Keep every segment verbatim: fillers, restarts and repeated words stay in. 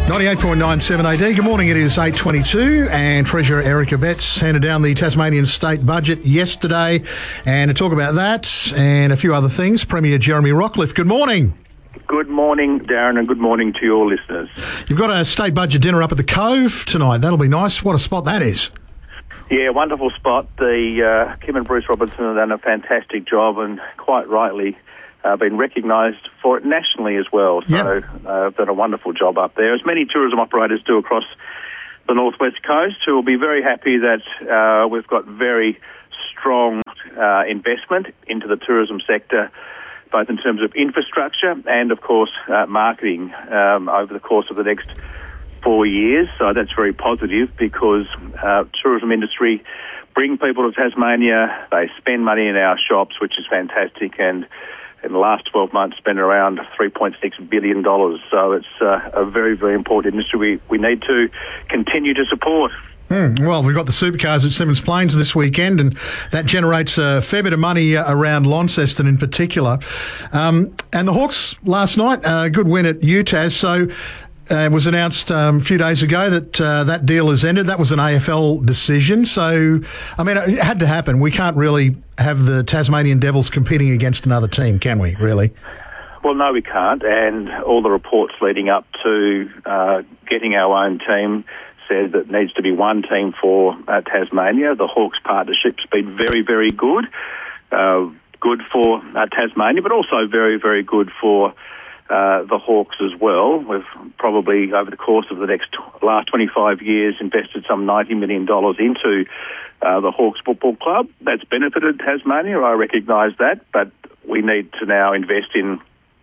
ninety-eight point nine seven A D. Good morning, it is eight twenty-two and Treasurer Erica Betts handed down the Tasmanian state budget yesterday. And to talk about that and a few other things, Premier Jeremy Rockliff, good morning. Good morning, Darren, and good morning to your listeners. You've got a state budget dinner up at the Cove tonight. That'll be nice. What a spot that is. Yeah, wonderful spot. The uh, Kim and Bruce Robertson have done a fantastic job and quite rightly uh, been recognised for it nationally as well. So yep. uh, done a wonderful job up there, as many tourism operators do across the northwest coast, who will be very happy that uh, we've got very strong uh, investment into the tourism sector, both in terms of infrastructure and, of course, uh, marketing um, over the course of the next four years. So that's very positive because uh, tourism industry bring people to Tasmania, they spend money in our shops, which is fantastic, and in the last twelve months spent around three point six billion dollars. So it's uh, a very, very important industry we, we need to continue to support. Mm, well, we've got the supercars at Symmons Plains this weekend, and that generates a fair bit of money uh, around Launceston in particular. Um, and the Hawks last night, a uh, good win at U T A S. So uh, it was announced um, a few days ago that uh, that deal has ended. That was an A F L decision. So, I mean, it had to happen. We can't really have the Tasmanian Devils competing against another team, can we, really? Well, no, we can't. And all the reports leading up to uh, getting our own team said that needs to be one team for uh, Tasmania. The Hawks partnership's been very, very good. Uh, good for uh, Tasmania, but also very, very good for uh, the Hawks as well. We've probably, over the course of the next last twenty-five years, invested some ninety million dollars into uh, the Hawks Football Club. That's benefited Tasmania, I recognise that, but we need to now invest in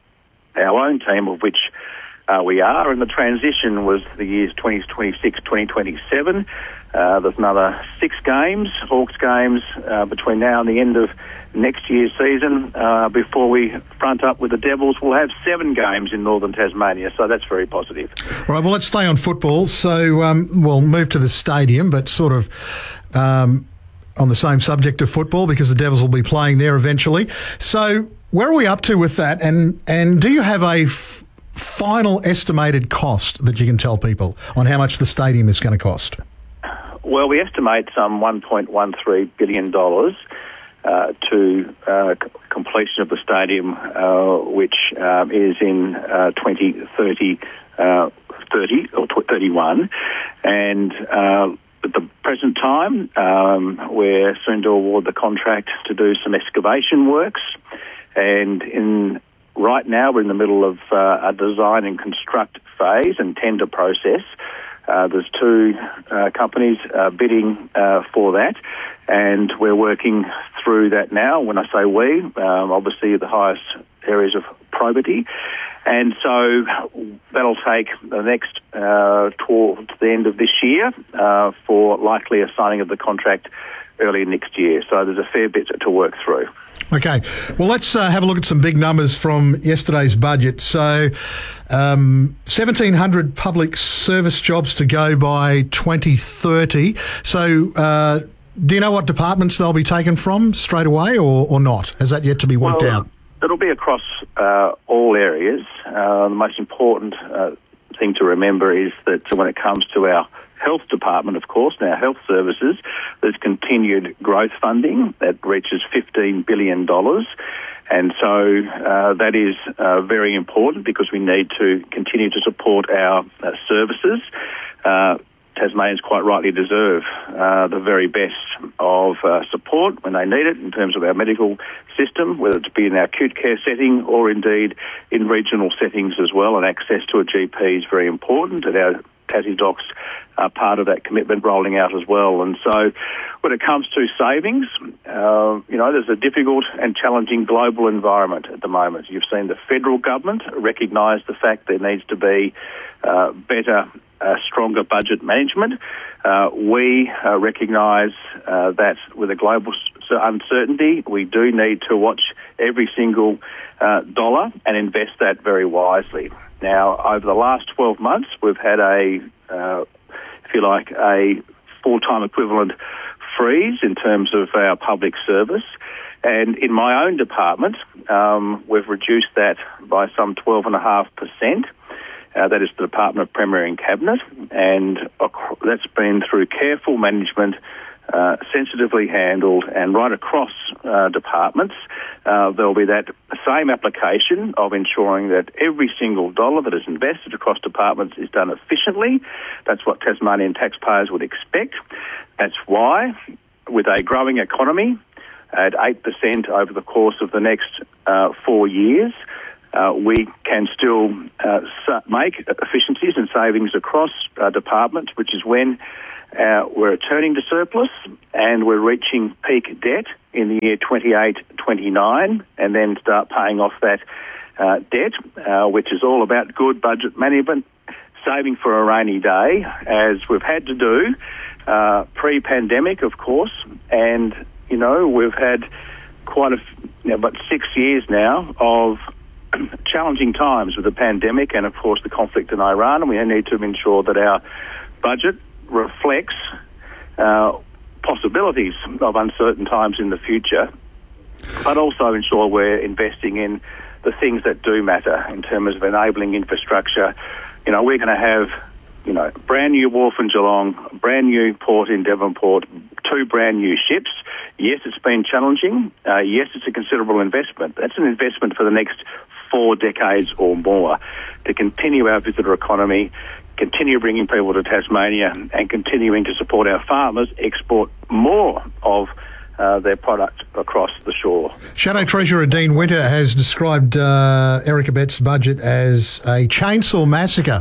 our own team, of which Uh, we are, and the transition was the years twenty twenty-six, twenty twenty-seven. Uh, there's another six games, Hawks games, uh, between now and the end of next year's season. Uh, before we front up with the Devils, we'll have seven games in northern Tasmania, so that's very positive. All right, well, let's stay on football. So um, we'll move to the stadium, but sort of um, on the same subject of football, because the Devils will be playing there eventually. So where are we up to with that, and, and do you have a F- final estimated cost that you can tell people on how much the stadium is going to cost? Well, we estimate some one point one three billion dollars uh, to uh, c- completion of the stadium, uh, which um, is in uh, twenty thirty, uh, thirty or thirty-one. And uh, at the present time, um, we're soon to award the contract to do some excavation works. And in Right now, we're in the middle of uh, a design and construct phase and tender process. Uh, there's two uh, companies uh, bidding uh, for that, and we're working through that now. When I say we, um, obviously the highest areas of probity. And so that'll take the next uh, towards the end of this year uh, for likely a signing of the contract early next year. So there's a fair bit to work through. Okay, well, let's uh, have a look at some big numbers from yesterday's budget. So, um, seventeen hundred public service jobs to go by twenty thirty. So, uh, do you know what departments they'll be taken from straight away, or, or not? Has that yet to be worked well, out? It'll be across uh, all areas. Uh, the most important uh, thing to remember is that when it comes to our health department, of course, now health services, there's continued growth funding that reaches fifteen billion dollars. And so uh, that is uh, very important because we need to continue to support our uh, services. Uh, Tasmanians quite rightly deserve uh, the very best of uh, support when they need it in terms of our medical system, whether it be in our acute care setting or indeed in regional settings as well. And access to a G P is very important, and our Tassie Docs are part of that commitment rolling out as well. And so when it comes to savings, uh, you know, there's a difficult and challenging global environment at the moment. You've seen the federal government recognise the fact there needs to be uh, better, uh, stronger budget management. Uh, we uh, recognise uh, that with a global uncertainty, we do need to watch every single uh, dollar and invest that very wisely. Now, over the last twelve months, we've had a, uh, if you like, a full-time equivalent freeze in terms of our public service. And in my own department, um, we've reduced that by some twelve point five percent. Uh, Uh, that is the Department of Premier and Cabinet, and ac- that's been through careful management, uh, sensitively handled, and right across uh, departments. Uh, there'll be that same application of ensuring that every single dollar that is invested across departments is done efficiently. That's what Tasmanian taxpayers would expect. That's why, with a growing economy at eight percent over the course of the next uh, four years, Uh, we can still uh, make efficiencies and savings across uh, departments, which is when uh, we're returning to surplus and we're reaching peak debt in the year twenty-eight twenty-nine, and then start paying off that uh, debt, uh, which is all about good budget management, saving for a rainy day, as we've had to do uh, pre-pandemic, of course. And, you know, we've had quite a, you know, about six years now of challenging times with the pandemic and, of course, the conflict in Iran, and we need to ensure that our budget reflects uh, possibilities of uncertain times in the future, but also ensure we're investing in the things that do matter in terms of enabling infrastructure. You know, we're going to have, you know, brand new wharf in Geelong, brand new port in Devonport, two brand new ships. Yes, it's been challenging. Uh, yes, it's a considerable investment. That's an investment for the next four decades or more to continue our visitor economy, continue bringing people to Tasmania, and continuing to support our farmers export more of uh, their product across the shore. Shadow Treasurer Dean Winter has described uh, Eric Abet's budget as a chainsaw massacre.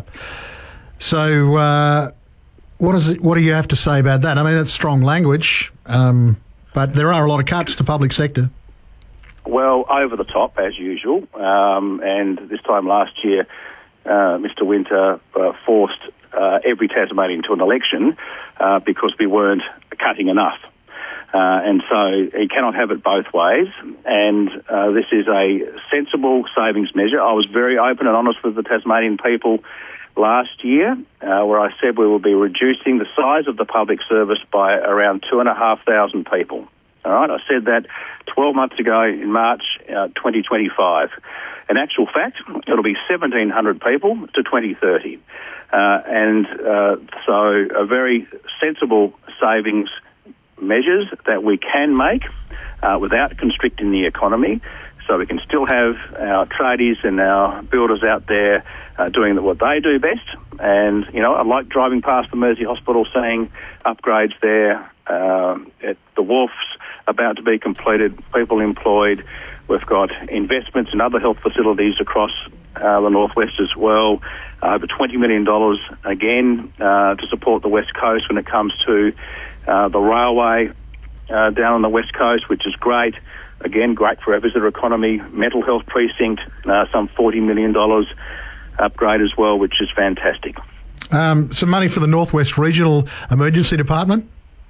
So uh, what is it, what do you have to say about that? I mean, that's strong language, um, but there are a lot of cuts to public sector. Well, over the top, as usual. Um, and this time last year, uh, Mister Winter uh, forced uh, every Tasmanian to an election uh, because we weren't cutting enough. Uh, and so he cannot have it both ways. And uh, this is a sensible savings measure. I was very open and honest with the Tasmanian people last year, uh, where I said we will be reducing the size of the public service by around two and a half thousand people. All right, I said that twelve months ago in March uh, twenty twenty-five. In actual fact, it'll be seventeen hundred people to twenty thirty. Uh, and uh, so a very sensible savings measures that we can make uh, without constricting the economy, so we can still have our tradies and our builders out there uh, doing what they do best. And, you know, I like driving past the Mersey Hospital, seeing upgrades there, uh, at the wharfs about to be completed, people employed. We've got investments in other health facilities across uh, the northwest as well. Uh, over twenty million dollars again uh, to support the West Coast when it comes to uh, the railway uh, down on the West Coast, which is great. Again, great for our visitor economy. Mental health precinct, uh, some forty million dollars upgrade as well, which is fantastic. Um, some money for the Northwest Regional Emergency Department?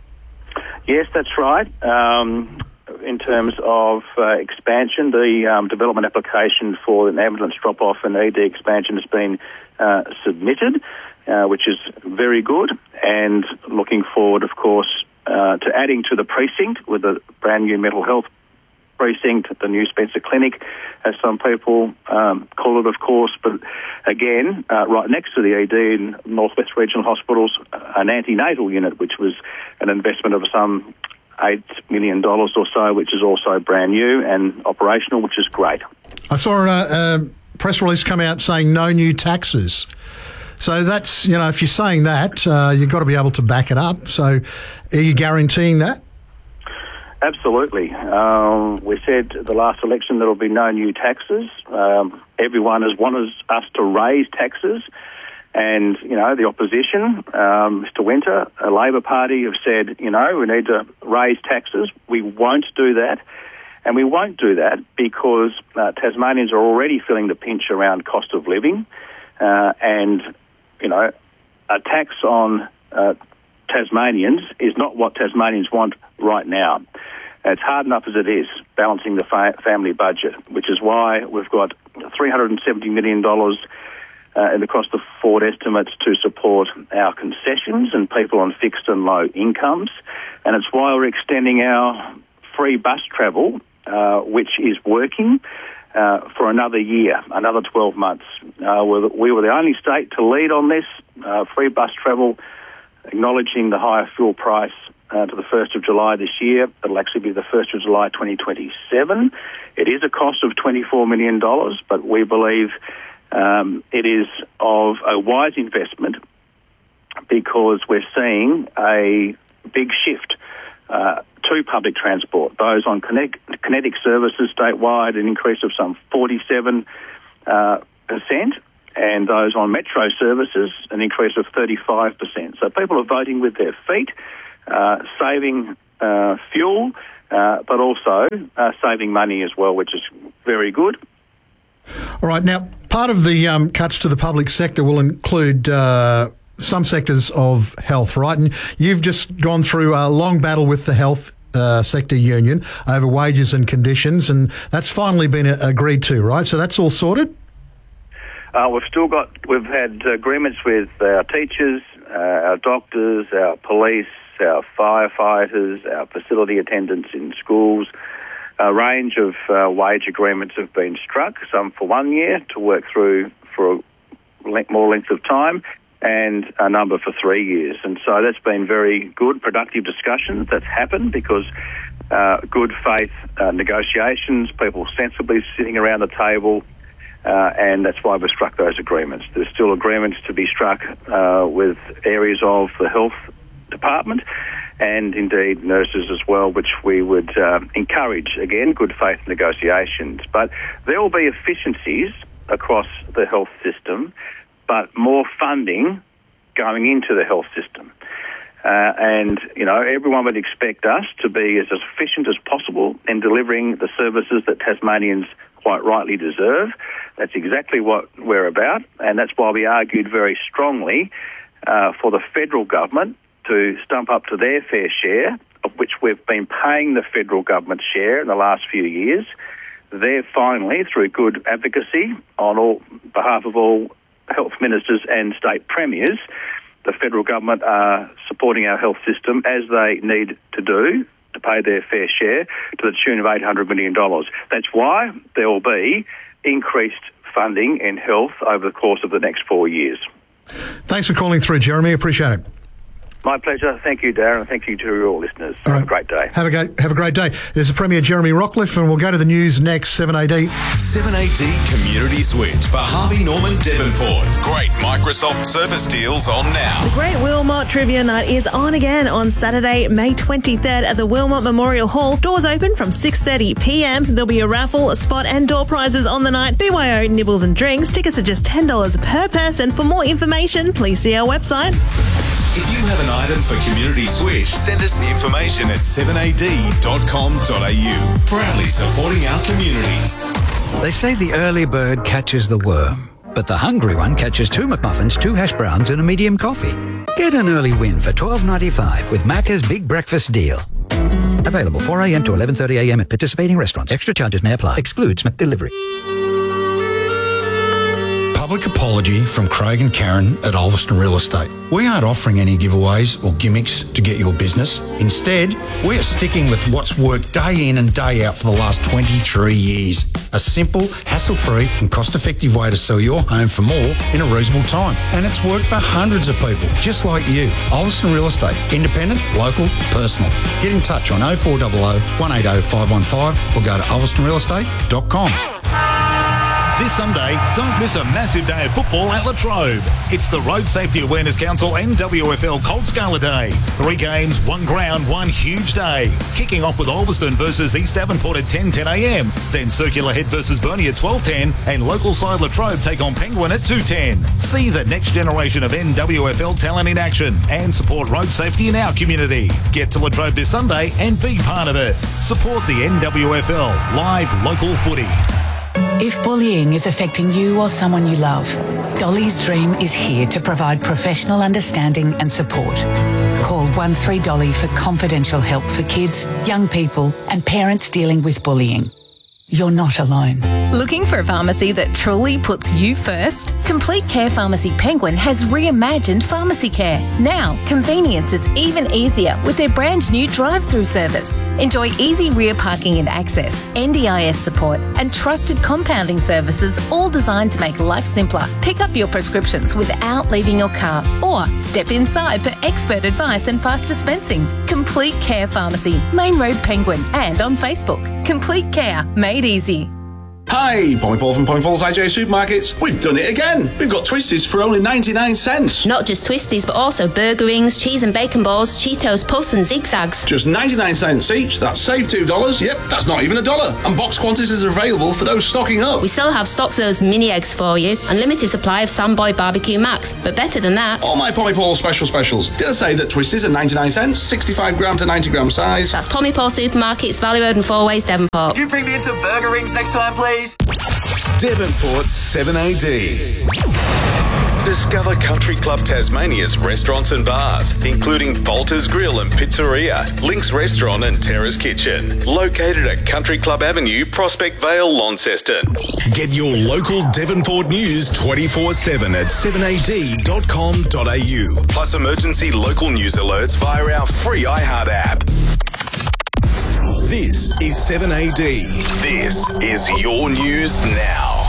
Yes, that's right. Um, in terms of uh, expansion, the um, development application for an ambulance drop-off and E D expansion has been uh, submitted, uh, which is very good, and looking forward, of course, uh, to adding to the precinct with a brand new mental health precinct, the new Spencer Clinic, as some people um, call it, of course. But again, uh, right next to the E D in Northwest Regional Hospitals, an antenatal unit, which was an investment of some eight million dollars or so, which is also brand new and operational, which is great. I saw a, a press release come out saying no new taxes. So that's, you know, if you're saying that, uh, you've got to be able to back it up. So are you guaranteeing that? Absolutely. Um, we said at the last election there will be no new taxes. Um, everyone has wanted us to raise taxes. And, you know, the opposition, um, Mister Winter, a Labor Party, have said, you know, we need to raise taxes. We won't do that. And we won't do that because uh, Tasmanians are already feeling the pinch around cost of living. Uh, and, you know, a tax on uh, Tasmanians is not what Tasmanians want right now. It's hard enough as it is, balancing the fa- family budget, which is why we've got three hundred seventy million dollars uh, across the forward estimates to support our concessions and people on fixed and low incomes. And it's why we're extending our free bus travel, uh, which is working. uh, for another year, another twelve months. Uh, we're the, we were the only state to lead on this, uh, free bus travel, acknowledging the higher fuel price uh, to the first of July this year. It'll actually be the first of July twenty twenty-seven. It is a cost of twenty-four million dollars, but we believe um, it is of a wise investment because we're seeing a big shift uh, to public transport. Those on Kinetic, Kinetic services statewide, an increase of some forty-seven uh, percent, and those on Metro services, an increase of thirty-five percent. So people are voting with their feet, uh, saving uh, fuel, uh, but also uh, saving money as well, which is very good. All right. Now, part of the um, cuts to the public sector will include uh, some sectors of health, right? And you've just gone through a long battle with the health uh, sector union over wages and conditions, and that's finally been uh, agreed to, right? So that's all sorted? Uh, we've still got, we've had agreements with our teachers, uh, our doctors, our police, our firefighters, our facility attendants in schools. A range of uh, wage agreements have been struck, some for one year to work through for a le- more length of time, and a number for three years. And so that's been very good, productive discussions that's happened because uh, good faith uh, negotiations, people sensibly sitting around the table, uh, and that's why we've struck those agreements. There's still agreements to be struck uh, with areas of the health department and indeed nurses as well, which we would uh, encourage, again, good faith negotiations. But there will be efficiencies across the health system, but more funding going into the health system. Uh, and, you know, everyone would expect us to be as efficient as possible in delivering the services that Tasmanians quite rightly deserve. That's exactly what we're about, and that's why we argued very strongly uh, for the federal government to stump up to their fair share, of which we've been paying the federal government's share in the last few years. They're finally, through good advocacy on all behalf of all health ministers and state premiers, the federal government are supporting our health system as they need to do to pay their fair share to the tune of eight hundred million dollars. That's why there will be increased funding in health over the course of the next four years. Thanks for calling through, Jeremy. Appreciate it. My pleasure. Thank you, Darren. Thank you to your listeners. All right. Have a great day. Have a great, have a great day. There's the Premier Jeremy Rockliff, and we'll go to the news next. seven A D. seven A D Community Switch for Harvey Norman Devonport. Great Microsoft Surface deals on now. The Great Wilmot Trivia Night is on again on Saturday, May twenty-third at the Wilmot Memorial Hall. Doors open from six thirty p m. There'll be a raffle, a spot and door prizes on the night. B Y O nibbles and drinks. Tickets are just ten dollars per person. For more information, please see our website. If you have an item for Community Switch, send us the information at seven a d dot com dot a u. Proudly supporting our community. They say the early bird catches the worm, but the hungry one catches two McMuffins, two hash browns and a medium coffee. Get an early win for twelve ninety-five with Macca's Big Breakfast Deal. Available four a m to eleven thirty a m at participating restaurants. Extra charges may apply. Excludes McDelivery. Public apology from Craig and Karen at Ulverston Real Estate. We aren't offering any giveaways or gimmicks to get your business. Instead, we are sticking with what's worked day in and day out for the last twenty-three years. A simple, hassle-free and cost-effective way to sell your home for more in a reasonable time. And it's worked for hundreds of people, just like you. Ulverston Real Estate. Independent, local, personal. Get in touch on oh four hundred, one eight oh, five one five or go to ulverston real estate dot com. This Sunday, don't miss a massive day of football at Latrobe. It's the Road Safety Awareness Council and W F L Colts Gala Day. Three games, one ground, one huge day. Kicking off with Ulverston versus East Devonport at ten ten a m. Then Circular Head versus Burnie at twelve ten, and local side Latrobe take on Penguin at two ten. See the next generation of N W F L talent in action and support road safety in our community. Get to Latrobe this Sunday and be part of it. Support the N W F L, live local footy. If bullying is affecting you or someone you love, Dolly's Dream is here to provide professional understanding and support. Call one three Dolly for confidential help for kids, young people and parents dealing with bullying. you're not alone. Looking for a pharmacy that truly puts you first? Complete Care Pharmacy Penguin has reimagined pharmacy care. Now, convenience is even easier with their brand new drive-through service. Enjoy easy rear parking and access, N D I S support, and trusted compounding services, all designed to make life simpler. Pick up your prescriptions without leaving your car, or step inside for expert advice and fast dispensing. Complete Care Pharmacy, Main Road Penguin, and on Facebook. Complete Care, made easy. Hi, Pommy Paul from Pommy Paul's I J Supermarkets. We've done it again. We've got Twisties for only ninety-nine cents. Not just Twisties, but also burger rings, cheese and bacon balls, Cheetos, Puffs and Zigzags. Just ninety-nine cents each. That's save two dollars. Yep, that's not even a dollar. And box quantities are available for those stocking up. We still have stocks of those mini eggs for you. Unlimited supply of Samboy Barbecue Max. But better than that, all my Pommy Paul special specials. Did I say that Twisties are ninety-nine cents, sixty-five gram to ninety gram size? That's Pommy Paul Supermarkets, Valley Road and Four Ways, Devonport. You bring me in some burger rings next time, please. Devonport's seven A D. Discover Country Club Tasmania's restaurants and bars, including Volta's Grill and Pizzeria, Link's Restaurant and Terrace Kitchen, located at Country Club Avenue, Prospect Vale, Launceston. Get your local Devonport news twenty-four seven at seven a d dot com dot a u, plus emergency local news alerts via our free iHeart app. This is seven A D. This is your news now.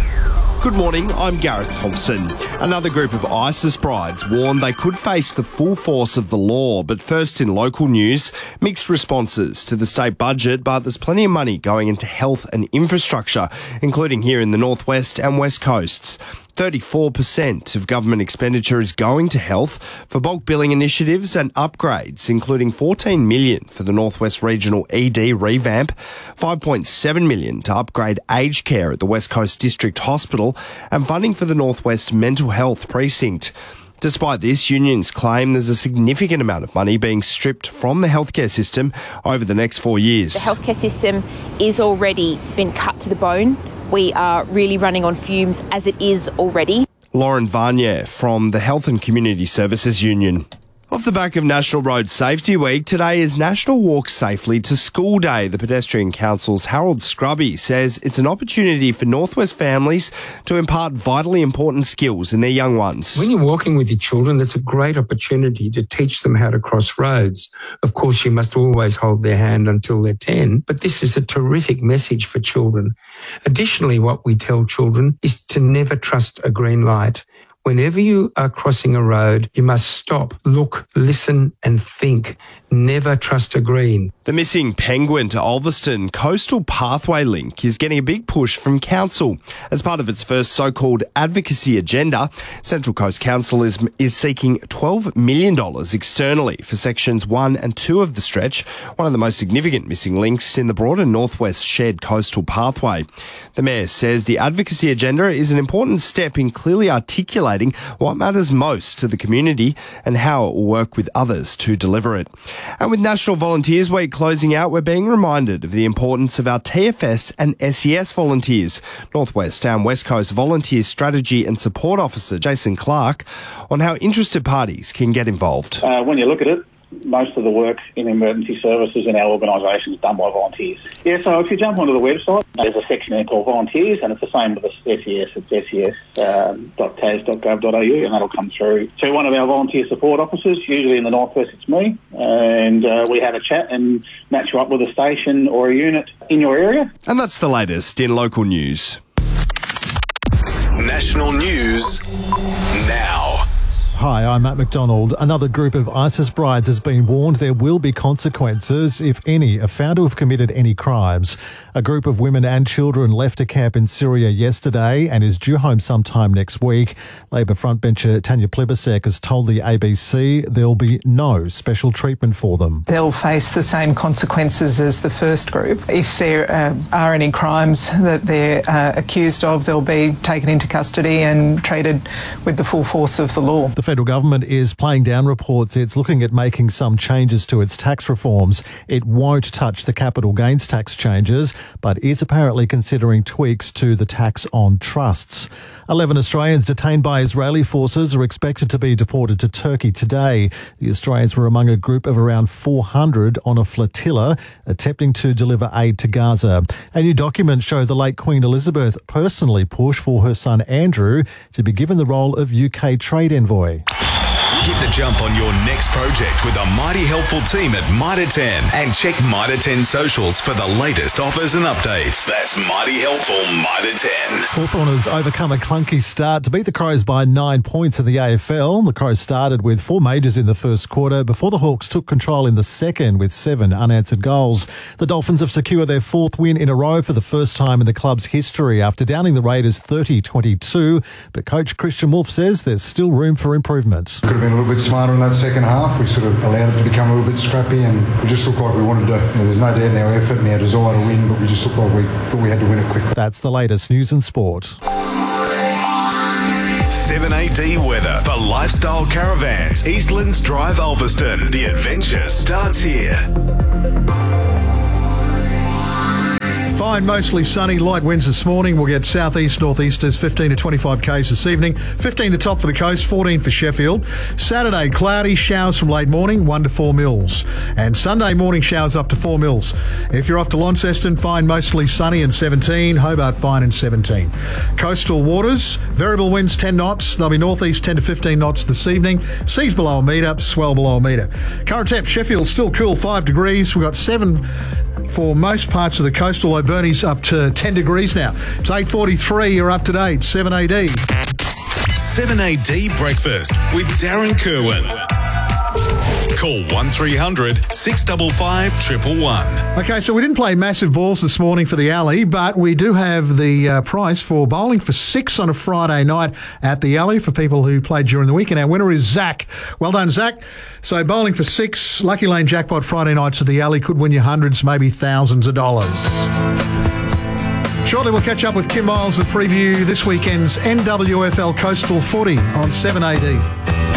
Good morning, I'm Gareth Thompson. Another group of ISIS brides warned they could face the full force of the law. But first in local news, mixed responses to the state budget, but there's plenty of money going into health and infrastructure, including here in the northwest and west coasts. thirty-four percent of government expenditure is going to health for bulk billing initiatives and upgrades, including fourteen million dollars for the Northwest Regional E D revamp, five point seven million dollars to upgrade aged care at the West Coast District Hospital, and funding for the Northwest Mental Health Precinct. Despite this, unions claim there's a significant amount of money being stripped from the healthcare system over the next four years. The healthcare system is already been cut to the bone. We are really running on fumes as it is already. Lauren Varnier from the Health and Community Services Union. Off the back of National Road Safety Week, today is National Walk Safely to School Day. The Pedestrian Council's Harold Scrubby says it's an opportunity for Northwest families to impart vitally important skills in their young ones. When you're walking with your children, that's a great opportunity to teach them how to cross roads. Of course, you must always hold their hand until they're ten, but this is a terrific message for children. Additionally, what we tell children is to never trust a green light. Whenever you are crossing a road, you must stop, look, listen and think. Never trust a green. The missing Penguin to Ulverston Coastal Pathway link is getting a big push from Council. As part of its first so-called advocacy agenda, Central Coast Council is is seeking twelve million dollars externally for sections one and two of the stretch, one of the most significant missing links in the broader Northwest Shared Coastal Pathway. The Mayor says the advocacy agenda is an important step in clearly articulating what matters most to the community and how it will work with others to deliver it. And with National Volunteers Week closing out, we're being reminded of the importance of our T F S and S E S volunteers. Northwest and West Coast Volunteer Strategy and Support Officer Jason Clark on how interested parties can get involved. Uh, when you look at it, most of the work in emergency services in our organisation is done by volunteers. Yeah, so if you jump onto the website, there's a section there called Volunteers, and it's the same with the S E S. It's s e s dot t a s dot gov dot a u, and that'll come through to one of our volunteer support officers. Usually in the Northwest, it's me, and uh, we have a chat and match you up with a station or a unit in your area. And that's the latest in local news. National News Now. Hi, I'm Matt McDonald. Another group of ISIS brides has been warned there will be consequences, if any, are found to have committed any crimes. A group of women and children left a camp in Syria yesterday and is due home sometime next week. Labor frontbencher Tanya Plibersek has told the A B C there'll be no special treatment for them. They'll face the same consequences as the first group. If there uh, are any crimes that they're uh, accused of, they'll be taken into custody and treated with the full force of the law. The federal government is playing down reports it's looking at making some changes to its tax reforms. It won't touch the capital gains tax changes, but is apparently considering tweaks to the tax on trusts. Eleven Australians detained by Israeli forces are expected to be deported to Turkey today. The Australians were among a group of around four hundred on a flotilla attempting to deliver aid to Gaza. A new document showed the late Queen Elizabeth personally pushed for her son Andrew to be given the role of U K trade envoy. Get the jump on your next project with a mighty helpful team at Mitre ten and check Mitre ten socials for the latest offers and updates. That's mighty helpful Mitre ten. Hawthorn has overcome a clunky start to beat the Crows by nine points in the A F L. The Crows started with four majors in the first quarter before the Hawks took control in the second with seven unanswered goals. The Dolphins have secured their fourth win in a row for the first time in the club's history after downing the Raiders thirty twenty-two. But coach Christian Wolf says there's still room for improvement. Could have been a little bit smarter in that second half. We sort of allowed it to become a little bit scrappy, and we just looked like we wanted to, you know, there's no doubt in our effort and our desire to win, but we just looked like we thought we had to win it quickly. That's the latest news and sport. seven A D weather for Lifestyle Caravans, Eastlands Drive, Ulverston. The adventure starts here. Fine, mostly sunny, light winds this morning. We'll get southeast northeasters, fifteen to twenty-five k's this evening. fifteen the top for the coast, fourteen for Sheffield. Saturday, cloudy, showers from late morning, one to four mils. And Sunday morning showers up to four mils. If you're off to Launceston, fine, mostly sunny and seventeen. Hobart, fine and seventeen. Coastal waters, variable winds ten knots. They'll be northeast ten to fifteen knots this evening. Seas below a metre, swell below a metre. Current temp, Sheffield still cool, five degrees. We've got seven for most parts of the coast, although Burnie's up to ten degrees now. It's eight forty-three, you're up to date, seven A D. seven A D Breakfast with Darren Kerwin. Call one three hundred six five five one one one. Okay, so we didn't play massive balls this morning for the Alley, but we do have the uh, price for bowling for six on a Friday night at the Alley for people who played during the week. And our winner is Zach. Well done, Zach. So bowling for six, Lucky Lane Jackpot Friday nights at the Alley could win you hundreds, maybe thousands of dollars. Shortly, we'll catch up with Kim Miles and preview this weekend's N W F L Coastal Footy on seven A D.